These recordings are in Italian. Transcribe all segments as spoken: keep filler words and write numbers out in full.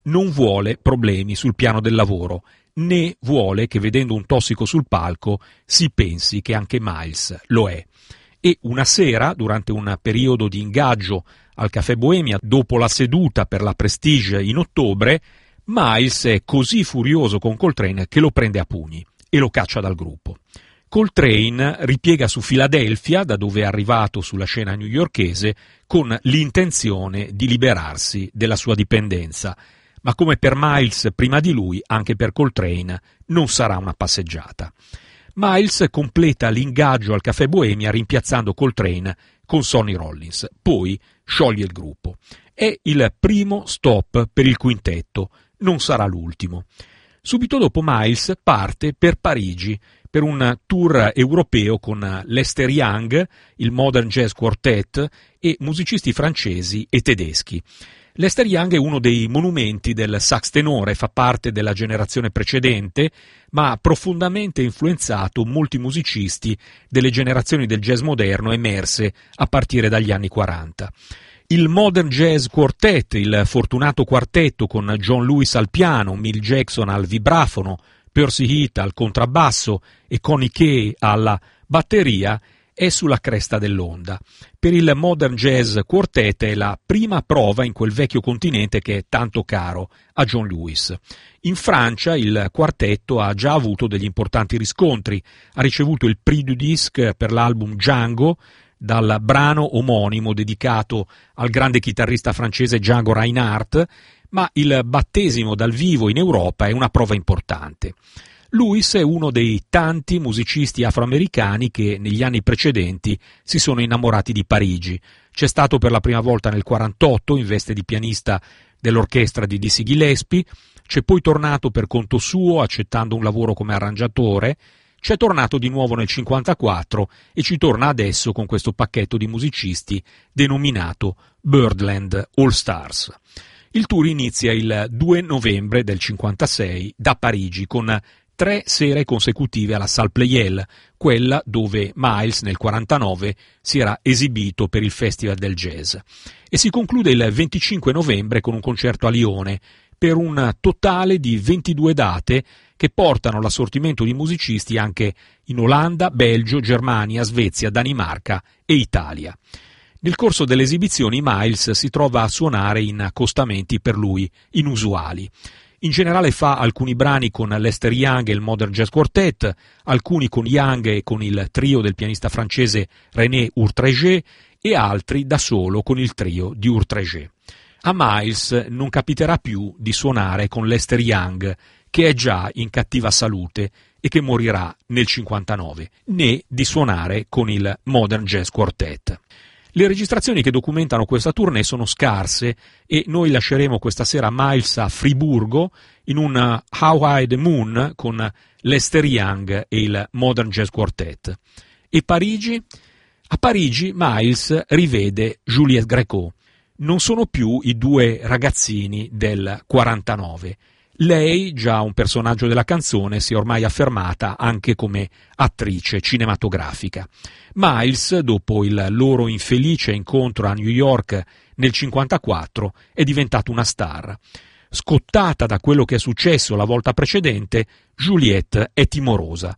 non vuole problemi sul piano del lavoro, né vuole che vedendo un tossico sul palco si pensi che anche Miles lo è. E una sera, durante un periodo di ingaggio al Caffè Bohemia, dopo la seduta per la Prestige in ottobre, Miles è così furioso con Coltrane che lo prende a pugni e lo caccia dal gruppo. Coltrane ripiega su Filadelfia, da dove è arrivato sulla scena newyorkese, con l'intenzione di liberarsi della sua dipendenza. Ma come per Miles prima di lui, anche per Coltrane non sarà una passeggiata. Miles completa l'ingaggio al Caffè Bohemia rimpiazzando Coltrane con Sonny Rollins, poi scioglie il gruppo. È il primo stop per il quintetto, non sarà l'ultimo. Subito dopo Miles parte per Parigi per un tour europeo con Lester Young, il Modern Jazz Quartet e musicisti francesi e tedeschi. Lester Young è uno dei monumenti del sax tenore, fa parte della generazione precedente, ma ha profondamente influenzato molti musicisti delle generazioni del jazz moderno emerse a partire dagli anni quaranta. Il Modern Jazz Quartet, il fortunato quartetto con John Lewis al piano, Milt Jackson al vibrafono, Percy Heath al contrabbasso e Connie Kay alla batteria, è sulla cresta dell'onda. Per il Modern Jazz Quartet è la prima prova in quel vecchio continente che è tanto caro a John Lewis. In Francia il quartetto ha già avuto degli importanti riscontri, ha ricevuto il Prix du Disque per l'album Django, dal brano omonimo dedicato al grande chitarrista francese Django Reinhardt, ma il battesimo dal vivo in Europa è una prova importante. Lewis è uno dei tanti musicisti afroamericani che negli anni precedenti si sono innamorati di Parigi. C'è stato per la prima volta nel quarantotto in veste di pianista dell'orchestra di Dizzy Gillespie, c'è poi tornato per conto suo accettando un lavoro come arrangiatore, c'è tornato di nuovo nel cinquantaquattro e ci torna adesso con questo pacchetto di musicisti denominato Birdland All Stars. Il tour inizia il due novembre del cinquantasei da Parigi con tre sere consecutive alla Salle Pleyel, quella dove Miles nel quarantanove si era esibito per il Festival del Jazz, e si conclude il venticinque novembre con un concerto a Lione per un totale di ventidue date che portano l'assortimento di musicisti anche in Olanda, Belgio, Germania, Svezia, Danimarca e Italia. Nel corso delle esibizioni Miles si trova a suonare in accostamenti per lui inusuali. In generale fa alcuni brani con Lester Young e il Modern Jazz Quartet, alcuni con Young e con il trio del pianista francese René Urtrégé e altri da solo con il trio di Urtrégé. A Miles non capiterà più di suonare con Lester Young, che è già in cattiva salute e che morirà nel cinquantanove, né di suonare con il Modern Jazz Quartet. Le registrazioni che documentano questa tournée sono scarse e noi lasceremo questa sera Miles a Friburgo in un How High the Moon con Lester Young e il Modern Jazz Quartet. E Parigi? A Parigi Miles rivede Juliette Gréco. Non sono più i due ragazzini del quarantanove. Lei, già un personaggio della canzone, si è ormai affermata anche come attrice cinematografica. Miles, dopo il loro infelice incontro a New York nel cinquantaquattro, è diventato una star. Scottata da quello che è successo la volta precedente, Juliette è timorosa.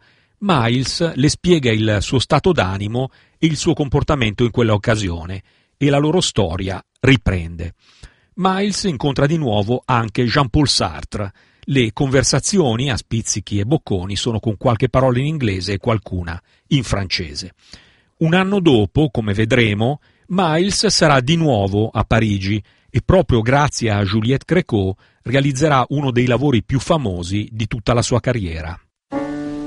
Miles le spiega il suo stato d'animo e il suo comportamento in quella occasione, e la loro storia riprende. Miles incontra di nuovo anche Jean-Paul Sartre. Le conversazioni a spizzichi e bocconi sono con qualche parola in inglese e qualcuna in francese. Un anno dopo, come vedremo, Miles sarà di nuovo a Parigi e proprio grazie a Juliette Gréco realizzerà uno dei lavori più famosi di tutta la sua carriera.